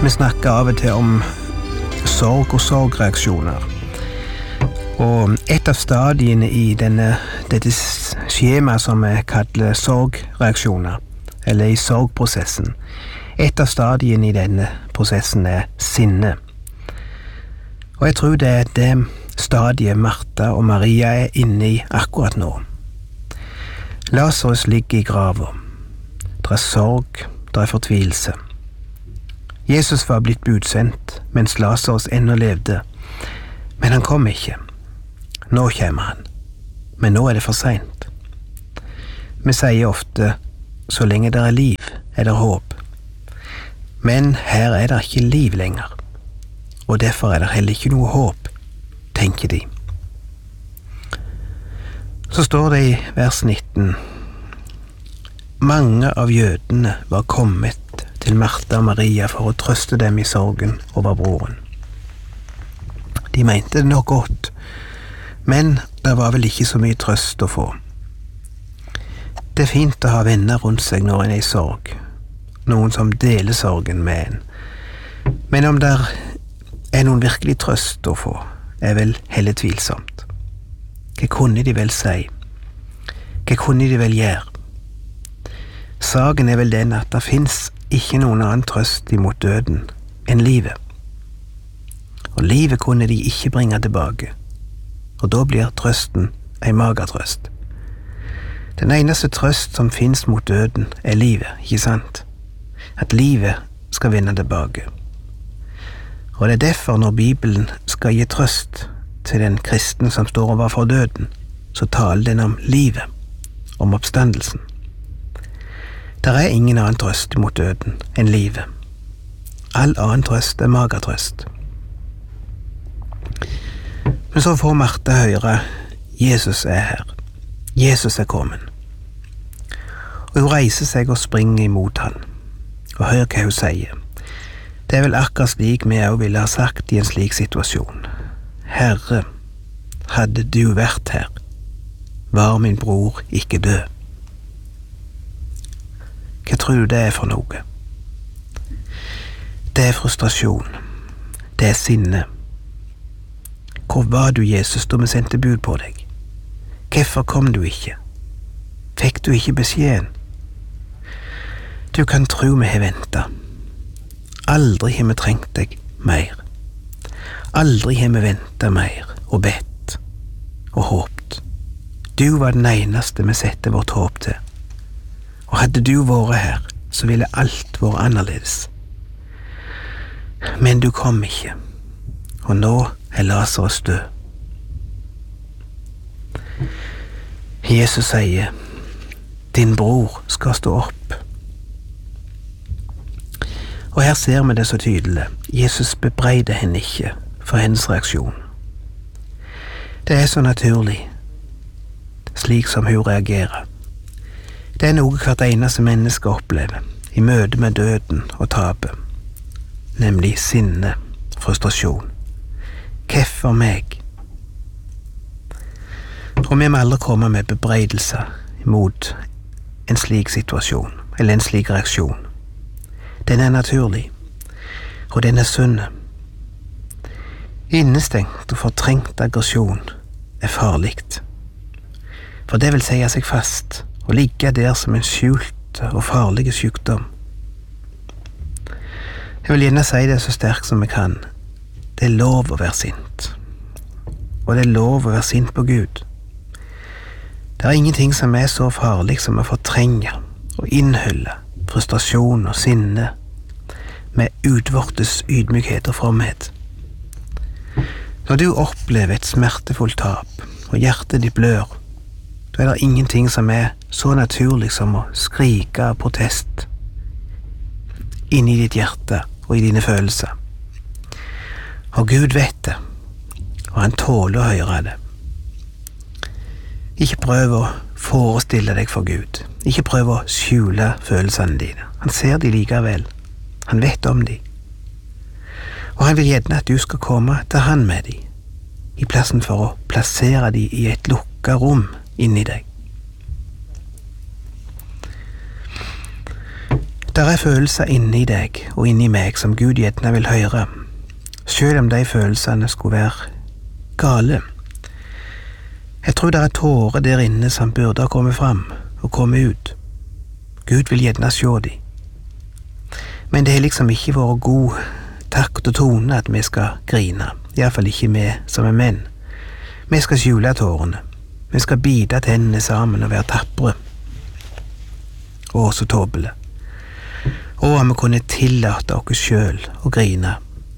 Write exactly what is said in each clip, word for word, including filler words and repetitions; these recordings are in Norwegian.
Vi snakker av og til om sorg og sorgreaksjoner. Og et av stadiene i denne, dette skjema som vi kaller sorgreaksjoner, eller i sorgprosessen, et av stadiene i denne prosessen er sinne. Og jeg tror det er det stadiet Martha og Maria er inne i akkurat nå. Lazarus ligger i grava. Det er sorg, det er fortvilelse. Jesus var blitt budsendt mens Lazarus ennå levde, men han kom ikke. Nå kommer han, men nå er det for sent. Vi sier ofte, så lenge det er liv, er det håp. Men her er det ikke liv lenger, og derfor er det heller ikke noe håp, tenker de. Så står det i vers nitten, mange av jødene var kommet til Martha og Maria for å trøste dem i sorgen over broren. De mente det nok godt, men det var vel ikke så mye trøst å få. Det er fint å ha venner rundt seg når en er i sorg, noen som deler sorgen med en. Men om det er noen virkelig trøst å få, er vel heller tvilsomt. Hva kunne de vel si? Hva kunne de vel gjøre? Saken er vel den at det finnes ikke noen annen trøst imot døden enn livet. Og livet kunne de ikke bringe tilbake. Og da blir trøsten en magertrøst. Den eneste trøst som finnes mot døden er livet, ikke sant? At livet skal vinne tilbake. Og det er derfor når Bibelen skal gi trøst til den kristen som står overfor døden, så taler den om livet, om oppstandelsen. Der er ingen annen trøst mot døden enn livet. All annen trøst er magertrøst. Men så får Martha høre, Jesus er her. Jesus er kommet. Og hun reiser seg og springer imot han. Og hør hva hun sier. Det er vel akkurat slik vi også ville ha sagt i en slik situasjon. Herre, hadde du vært her, var min bror ikke død. Hva tror du det er for noe? Det er frustrasjon. Det er sinne. Hvor var du, Jesus, da vi sendte bud på deg? Hvorfor kom du ikke? Fikk du ikke beskjeden? Du kan tro vi har ventet. Aldri har vi trengt deg mer. Aldri har vi ventet mer og bedt og håpt. Du var den eneste vi sette vårt håp til. Og hadde du vært her, så ville alt vært annerledes. Men du kom ikke, og nå er Lazarus død. Jesus sier, din bror skal stå opp. Og her ser vi det så tydelig. Jesus bebreider henne ikke for hennes reaksjon. Det er så naturlig, slik som hun reagerer. Det er noe hvert eneste menneske opplever i møte med døden og tapet, nemlig sinne, frustrasjon. Hvorfor meg? Og vi må aldri komme med bebreidelser mot en slik situasjon, eller en slik reaksjon. Den er naturlig, og den er sunn. Innestengt og fortrengt aggresjon er farligt. For det vil sie seg fast, og ligge der som en skjult og farlig sykdom. Jeg vil gjerne si det så sterkt som jeg kan. Det er lov å være sint. Og det er lov å være sint på Gud. Det er ingenting som er så farlig som å fortrenge og innhylle frustrasjon og sinne med utvortes ydmykhet og fromhet. Når du opplever et smertefullt tap, og hjertet ditt blør, da er det ingenting som er så naturlig som å skrike av protest inn i ditt hjerte og i dine følelser. Og Gud vet det, og han tåler å høre det. Ikke prøv å forestille deg for Gud. Ikke prøv å skjule følelsene dine. Han ser de likevel. Han vet om de. Og han vil gjerne at du skal komme til han med de, i plassen for å plassere de i et lukket rom inni deg. Der er følelser inni deg og inni meg som Gud gjerne vil høre, selv om de følelsene skulle være gale. Jeg tror det er tårer der inne som burde ha kommet fram og kommet ut. Gud vil gjerne se de. Men det har liksom ikke vært god takt og tone at vi skal grine, i hvert fall ikke vi som er menn. Vi skal skjule tårene. Vi skal bite tennene sammen og være tappre. Og så tåpelig. Og om vi kunne tillate oss selv å grine.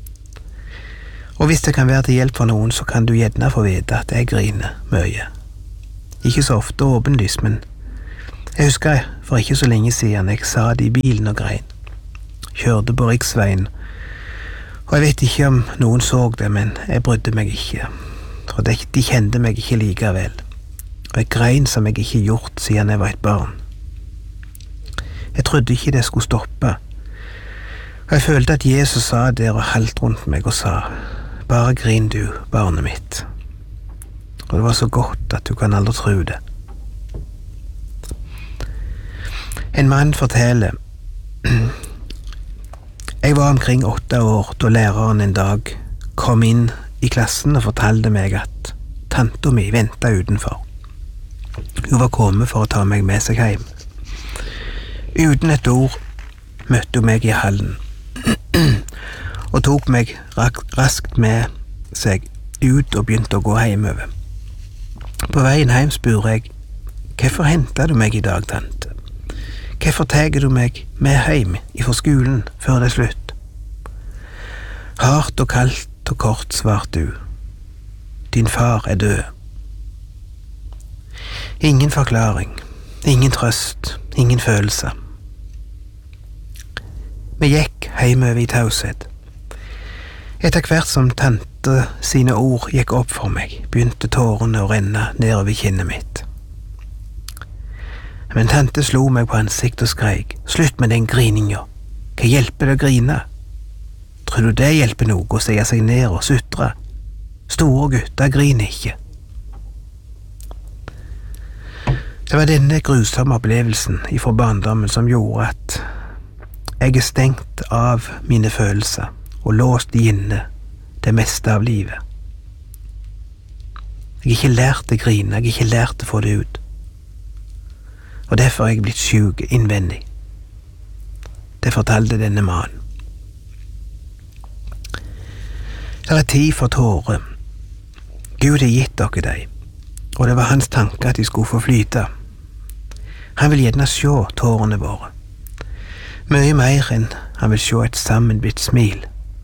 Og hvis det kan være til hjelp for noen, så kan du gjerne få vite at jeg griner mye. Ikke så ofte åpenlyst, men jeg husker for ikke så lenge siden jeg satt i bilen og grein. Kjørte på riksveien, og jeg vet ikke om noen så det, men jeg brydde meg ikke. For de, de kjente meg ikke likevel. Og jeg grein som jeg ikke gjort siden jeg var et barn. Jeg trodde ikke det skulle stoppe. Og jeg følte at Jesus sa der og halvt rundt meg og sa, bare grin du, barnet mitt. Og det var så godt at du kan aldri tro det. En mann forteller, jeg var omkring åtte år da læreren en dag kom inn i klassen og fortalte meg at tanta mi ventet utenfor. Hun var kommet for å ta meg med seg hjem. Uten et ord møtte hun meg i hallen og tok meg raskt med seg ut og begynte å gå hjemover. På veien hjem spurte jeg, hvorfor hentet du meg i dag, tante? Hvorfor teger du meg med hjem fra skolen før det er slutt? Hardt og kaldt og kort svarte du. Din far er død. Ingen forklaring, ingen trøst, ingen følelse. Vi gikk hjemover i taushet. Etter hvert som tante sine ord gikk opp for meg, begynte tårene å renne nedover kinnet mitt. Men tante slo meg på ansikt og skreik, slutt med den grininga. Hva hjelper det å grine? Tror du det hjelper noe å se seg ned og sutre? Store gutter griner ikke. Det var denne grusomme opplevelsen fra barndommen som gjorde at jeg er stengt av mine følelser og låst inne det meste av livet. Jeg har ikke lært å grine, jeg har ikke lært å få det ut. Og derfor er jeg blitt syk innvendig. Det fortalte denne mannen. Det er tid for tårer. Gud har gitt dere dem, og det var hans tanke at de skulle få flyte. Han vil gjerne se tårene våre. Mye mer enn han vil se et sammenbitt smil.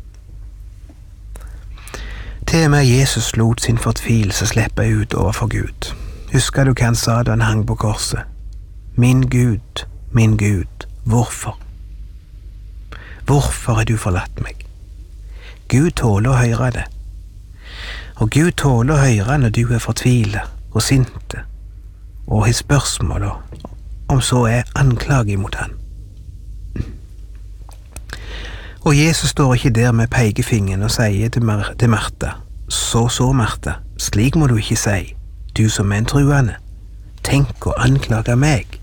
Til og med Jesus lot sin fortvilelse slippe ut overfor Gud. Husker du hva han sa da han hang på korset? Min Gud, min Gud, hvorfor? Hvorfor har du forlatt meg? Gud tåler å høre det. Og Gud tåler å høre når du er fortvilet og sinte, og har spørsmål, om så er anklage mot han. Og Jesus står ikke der med pekefingeren og sier til, Mar til Martha, så så Martha, slik må du ikke si, du som er en truende, tenk å anklage meg.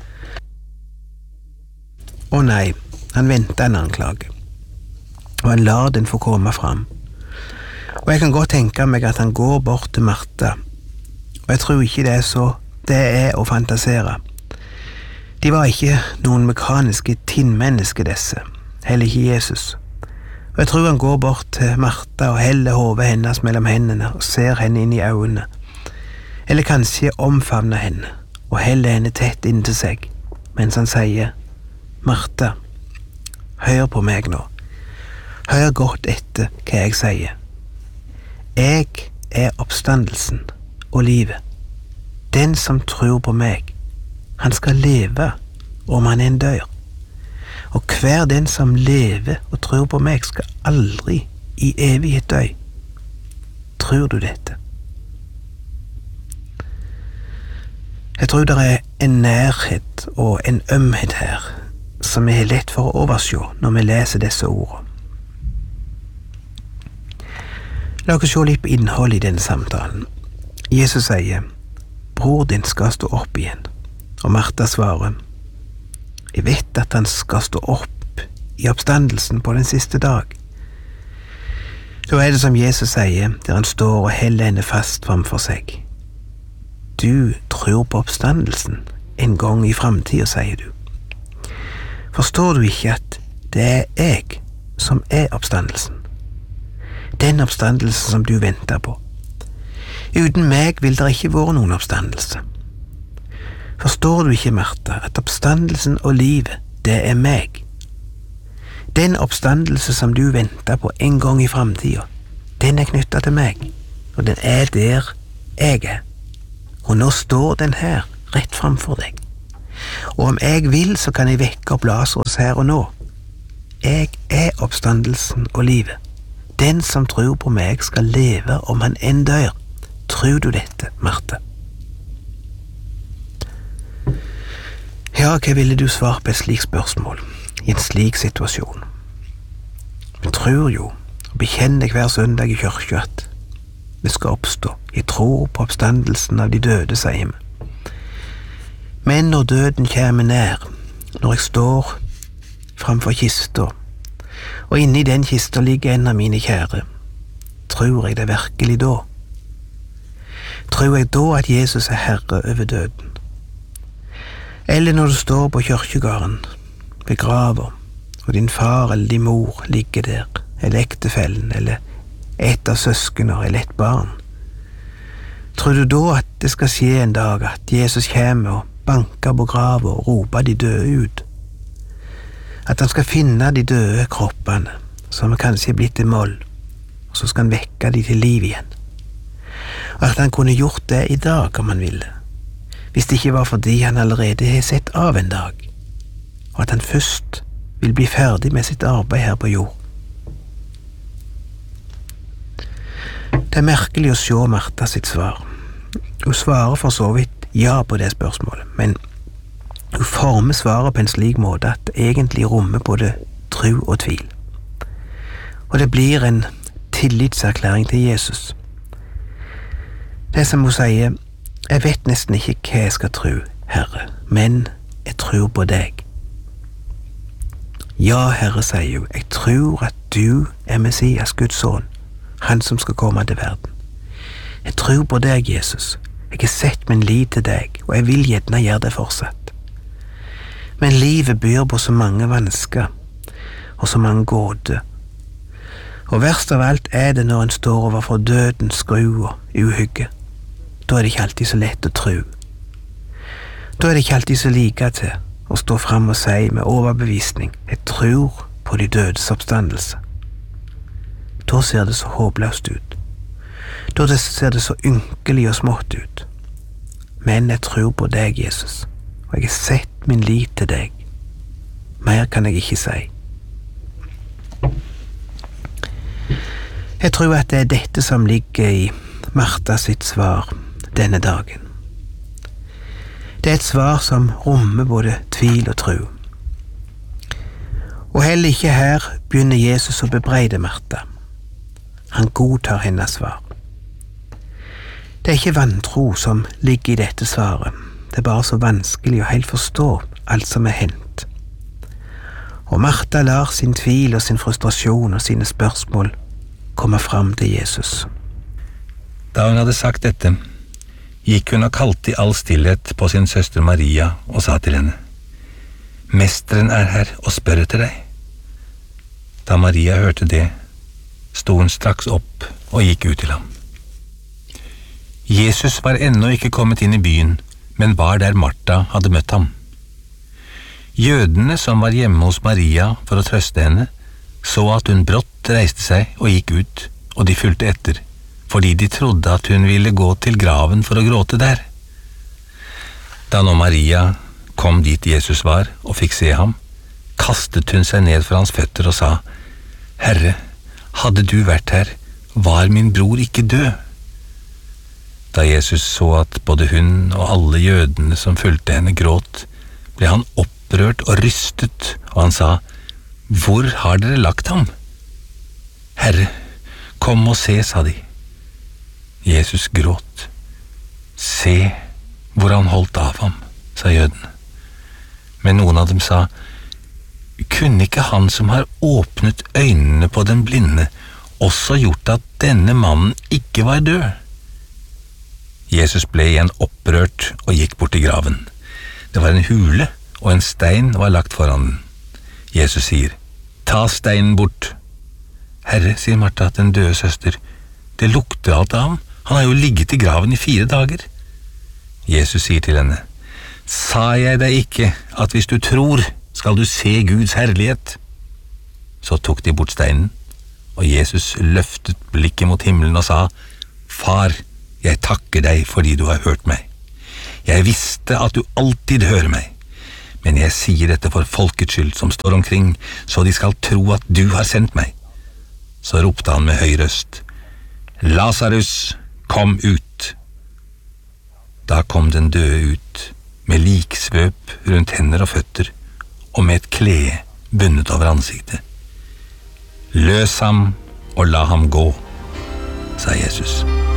Å nei, han venter en anklage, og han lar den få komme fram. Og jeg kan godt tenke meg at han går bort til Martha, og jeg tror ikke det er så det er å fantasere. De var ikke noen mekaniske tinnmennesker disse, heller ikke Jesus. Og jeg tror han går bort til Martha og heller hodet hennes mellom hendene og ser henne inn i øynene, eller kanskje omfavner henne og heller henne tett inntil seg, mens han sier, Martha, hør på meg nå. Hør godt etter hva jeg sier. Jeg er oppstandelsen og livet. Den som tror på meg, han skal leve om han en dør. Og hver den som lever og tror på meg skal aldri i evighet dø. Tror du dette? Jeg tror det er en nærhet og en ømhet her som er lett for å overse når vi leser disse ordene. La oss se litt på innholdet i denne samtalen. Jesus sier, bror din skal stå opp igjen, og Martha svarer, Jeg vet at han skal stå opp i oppstandelsen på den siste dag. Da er det som Jesus sier, der han står og heller henne fast framfor seg. Du tror på oppstandelsen en gang i framtiden, sier du. Forstår du ikke at det er jeg som er oppstandelsen? Den oppstandelsen som du venter på. Uten meg vil det ikke være noen oppstandelse. Forstår du ikke, Martha, at oppstandelsen og livet, det er meg? Den oppstandelse som du venter på en gang i framtiden, den er knyttet til meg, og den er der jeg er. Og nå står den her, rett framfor deg. Og om jeg vil, så kan jeg vekke opp Lazarus her og nå. Jeg er oppstandelsen og livet. Den som tror på meg skal leve om han enn dør. Tror du dette, Martha? Ja, hva ville du svare på et slikt spørsmål, i en slik situasjon? Vi tror jo, og bekjenner hver søndag i kirka at vi skal oppstå. Jeg tror på oppstandelsen av de døde, sier vi. Men når døden kommer nær, når jeg står framfor kista, og inni den kista ligger en av mine kjære, tror jeg det virkelig da? Tror jeg da at Jesus er herre over døden? Eller når du står på kirkegården, ved grava, og din far eller din mor ligger der, eller ektefellen, eller et av søskene, eller et barn. Tror du da at det skal skje en dag at Jesus kommer og banker på grava og roper de døde ut? At han skal finne de døde kroppene, som kanskje er blitt til moll, og så skal han vekke de til liv igjen? Og at han kunne gjort det i dag, om han ville, hvis det ikke var fordi han allerede har sett av en dag, og at han først vil bli ferdig med sitt arbeid her på jord. Det er merkelig å se Martha sitt svar. Hun svarer for så vidt ja på det spørsmålet, men hun former svaret på en slik måte at det egentlig rommer både tro og tvil. Og det blir en tillitserklæring til Jesus. Det som hun sier, jeg vet nesten ikke hva jeg skal tro, Herre, men jeg tror på deg. Ja, Herre, sier hun, jeg tror at du er Messias, Guds sønn, han som skal komme til verden. Jeg tror på deg, Jesus. Jeg har sett min lit til deg, og jeg vil gjerne gjøre det fortsatt. Men livet byr på så mange vansker, og så mange gåter. Og verst av alt er det når en står overfor dødens skru og uhygge. Da er det ikke alltid så lett å tro. Da er det ikke alltid så like til å stå fram og si med overbevisning, jeg tror på de dødes oppstandelse. Da ser det så håpløst ut. Da ser det så ynkelig og smått ut. Men jeg tror på deg, Jesus, og jeg har sett min lit til deg. Mer kan jeg ikke si. Jeg tror at det er dette som ligger i Martha sitt svar denne dagen. Det er et svar som rommer både tvil og tro. Og heller ikke her begynner Jesus å bebreide Martha. Han godtar hennes svar. Det er ikke vantro som ligger i dette svaret. Det er bare så vanskelig å helt forstå alt som er hendt. Og Martha lar sin tvil og sin frustrasjon og sine spørsmål komme fram til Jesus. Da hun hadde sagt dette, gikk hun og kalte i all stillhet på sin søster Maria og sa til henne, «Mesteren er her og spør etter deg.» Da Maria hørte det, sto hun straks opp og gikk ut til ham. Jesus var ennå ikke kommet inn i byen, men var der Martha hadde møtt ham. Jødene som var hjemme hos Maria for å trøste henne, så at hun brått reiste seg og gikk ut, og de fulgte etter, fordi de trodde at hun ville gå til graven for å gråte der. Da nå Maria kom dit Jesus var og fikk se ham, kastet hun seg ned for hans føtter og sa, «Herre, hadde du vært her, var min bror ikke død?» Da Jesus så at både hun og alle jødene som fulgte henne gråt, ble han opprørt og rystet, og han sa, «Hvor har dere lagt ham?» «Herre, kom og se», sa de. Jesus gråt. «Se hvor han holdt av ham», sa jødene. Men noen av dem sa, kunne ikke han som har åpnet øynene på den blinde, også gjort at denne mannen ikke var død? Jesus ble igjen opprørt og gikk bort til graven. Det var en hule, og en stein var lagt foran den. Jesus sier, ta steinen bort. Herre, sier Martha, den døde søster, det lukter alt av ham. Han har jo ligget i graven i fire dager. Jesus sier til henne, sa jeg deg ikke at hvis du tror, skal du se Guds herlighet? Så tok de bort steinen, og Jesus løftet blikket mot himmelen og sa, Far, jeg takker deg fordi du har hørt meg. Jeg visste at du alltid hører meg, men jeg sier dette for folkets skyld som står omkring, så de skal tro at du har sendt meg. Så ropte han med høy røst, Lazarus, kom ut! Da kom den døde ut, med liksvøp rundt hender og føtter, og med et klede bundet over ansiktet. Løs ham og la ham gå, sa Jesus.